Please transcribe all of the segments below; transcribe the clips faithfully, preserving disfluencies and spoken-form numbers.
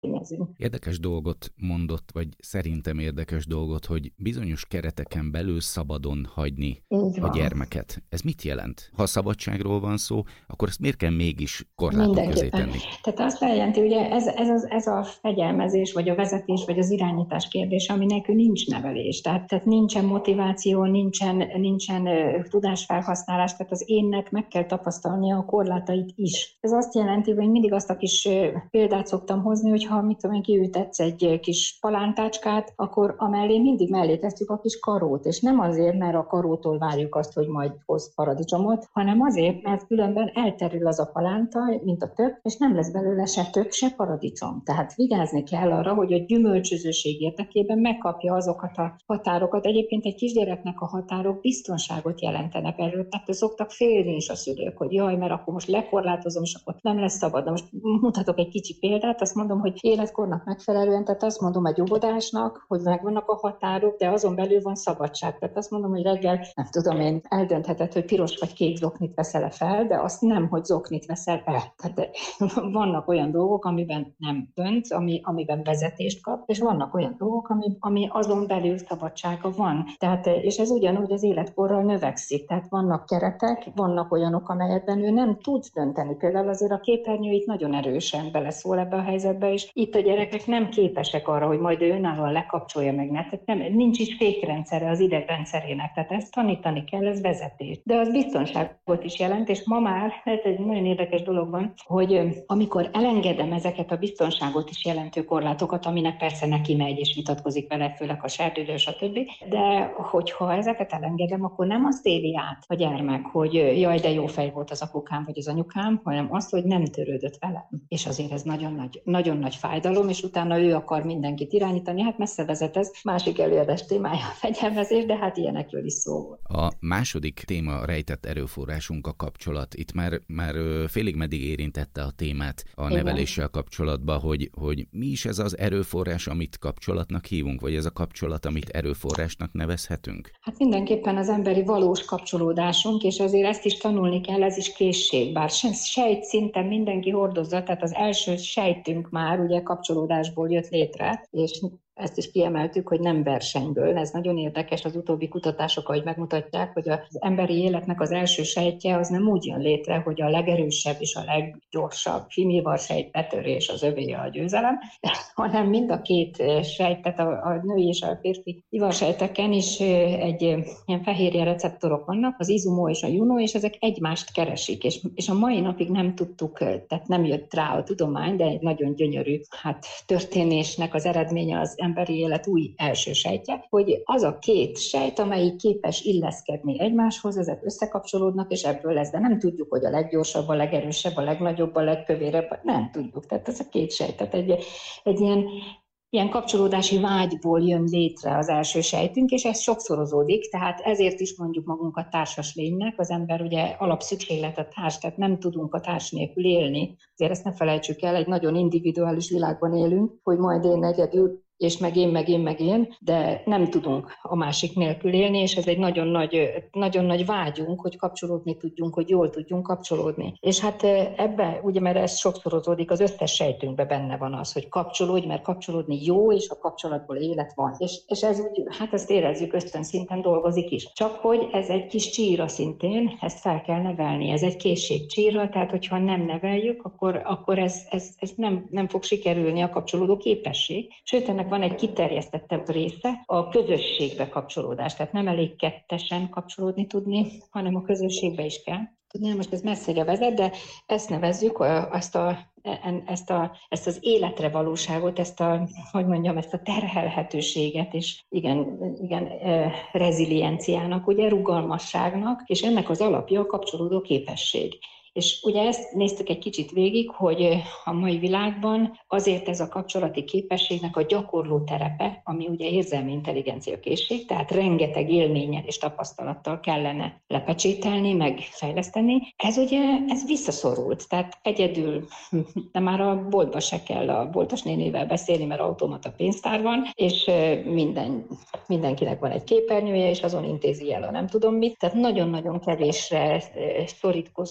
tényező. Érdekes dolgot mondott, vagy szerintem érdekes dolgot, hogy bizonyos kereteken belül szabadon hagyni a gyermeket. Ez mit jelent? Ha szabadságról van szó, akkor ezt miért kell mégis korlátok közé tenni? Tehát azt jelenti, ugye ez, ez, az, ez a fegyelmezés, vagy a vezetés, vagy az irányítás kérdése, ami nélkül nincs nevelés. Tehát, tehát nincsen motiváció, nincsen, nincsen uh, tudásfelhasználás, tehát az énnek meg kell tapasztalnia a korlátait is. Ez azt jelenti, hogy mindig azt a kis uh, példát szoktam hozni, hogy ha mit tudom én, kiültetsz egy kis palántácskát, akkor amellé mindig mellé tesszük a kis karót, és nem azért, mert a karótól várjuk azt, hogy majd hoz paradicsomot, hanem azért, mert különben elterül az a palánta, mint a tök, és nem lesz belőle se tök, se paradicsom. Tehát vigyázni kell arra, hogy a gyümölcsözőség érdekében megkapja azokat a határokat. Egyébként egy kisgyereknek a határok biztonságot jelentenek erről, tehát szoktak félni is a szülők, hogy jaj, mert akkor most lekorlátozom, és akkor nem lesz szabad. Most mutatok egy kicsi példát, azt mondom, hogy életkornak megfelelően, tehát azt mondom egy óvodásnak, hogy megvannak a határok, de azon belül van szabadság. Tehát azt mondom, hogy reggel, nem tudom én, eldöntheted, hogy piros vagy kék zoknit veszel fel, de azt nem, hogy zoknit veszel el. Tehát vannak olyan dolgok, amiben nem dönt, ami, amiben vezetést kap, és vannak olyan dolgok, ami, ami azon belül szabadsága van. Tehát, és ez ugyanúgy az életkorral növekszik. Tehát vannak keretek, vannak olyanok, amelyekben ő nem tud dönteni. Például azért a képernyő itt nagyon erősen beleszól ebbe a helyzetbe, és itt a gyerekek nem képesek arra, hogy majd ő önállóan lekapcsolja meg. Tehát nem, nincs is fékrendszere az idegrendszerének. Tehát ezt tanítani kell, ez vezetés. De az biztonságot is jelent, és ma már, ez egy nagyon érdekes dolog van, hogy amikor elengedem ezeket a biztonságot is jelentő korlátokat, aminek persze neki megy és vitatkozik vele, főleg a serdülő, stb. De hogyha ezeket elengedem, akkor nem azt éli át a gyermek, hogy jaj, de jó fej volt az apukám vagy az anyukám, hanem azt, hogy nem törődött velem. És azért ez nagyon nagy, nagyon nagy fájdalom, és utána ő akar mindenkit irányítani. Hát messze vezet ez. Másik előadás témája a fegyelmezés, de hát ilyenekről is szó volt. A második téma rejtett erőforrásunk a kapcsolat. Itt már, már félig meddig érintette a témát a Igen. neveléssel kapcsolatban, hogy, hogy mi is ez az erőforrás, amit kapcsolatnak hívunk, vagy ez a kapcsolat, amit erőforrásnak nevezhetünk? Hát mindenképpen az emberi valós kapcsolódásunk, és azért ezt is tanulni kell, ez is készség. Bár sejt szinten mindenki hordozza, tehát az első sejtünk már ugye kapcsolódásból jött létre, és ezt is kiemeltük, hogy nem versenyből. Ez nagyon érdekes, az utóbbi kutatások, ahogy megmutatják, hogy az emberi életnek az első sejtje az nem úgy jön létre, hogy a legerősebb és a leggyorsabb fimivar sejt betörés az övé a győzelem, hanem mind a két sejt, tehát a, a női és a férfi ivarsejteken is egy ilyen fehérje receptorok vannak, az izumó és a junó, és ezek egymást keresik, és, és a mai napig nem tudtuk, tehát nem jött rá a tudomány, de egy nagyon gyönyörű hát, történésnek az eredménye az emberi élet új első sejtje, hogy az a két sejt, amelyik képes illeszkedni egymáshoz, ezek összekapcsolódnak, és ebből lesz, de nem tudjuk, hogy a leggyorsabb, a legerősebb, a legnagyobb, a legkövérebb, nem tudjuk. Tehát ez a két sejt, tehát egy, egy ilyen Ilyen kapcsolódási vágyból jön létre az első sejtünk, és ez sokszorozódik, tehát ezért is mondjuk magunkat társas lénynek, az ember ugye alapszükséglet a társ, tehát nem tudunk a társ nélkül élni. Azért ezt ne felejtsük el, egy nagyon individuális világban élünk, hogy majd én egyedül, és meg én, meg én, meg én, de nem tudunk a másik nélkül élni, és ez egy nagyon nagy, nagyon nagy vágyunk, hogy kapcsolódni tudjunk, hogy jól tudjunk kapcsolódni. És hát ebbe, ugye, mert ez sokszorozódik, az összes sejtünkben benne van az, hogy kapcsolódj, mert kapcsolódni jó, és a kapcsolatból élet van. És, és ez úgy, hát ezt érezzük, ösztön szinten dolgozik is. Csak hogy ez egy kis csíra szintén, ezt fel kell nevelni, ez egy készség csíra, tehát hogyha nem neveljük, akkor, akkor ez, ez, ez nem, nem fog sikerülni a kapcsolódó képesség. Sőt, ennek van egy kiterjesztettebb része, a közösségbe kapcsolódás. Tehát nem elég kettesen kapcsolódni tudni, hanem a közösségbe is kell tudni. Most ez messzire vezet, de ezt nevezzük, ezt, a, ezt, a, ezt az életre valóságot, ezt a, hogy mondjam, ezt a terhelhetőséget, és igen, igen rezilienciának, ugye rugalmasságnak, és ennek az alapja a kapcsolódó képesség. És ugye ezt néztük egy kicsit végig, hogy a mai világban azért ez a kapcsolati képességnek a gyakorló terepe, ami ugye érzelmi intelligencia készség, tehát rengeteg élménnyel és tapasztalattal kellene lepecsételni, meg fejleszteni. Ez ugye ez visszaszorult, tehát egyedül, de már a boltba se kell a boltos nénivel beszélni, mert automata pénztár van, és minden, mindenkinek van egy képernyője, és azon intézi el a nem tudom mit. Tehát nagyon-nagyon kevésre szorítkozott az ember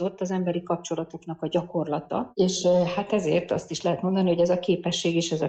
emberi kapcsolatoknak a gyakorlata, és hát ezért azt is lehet mondani, hogy ez a képesség és ez a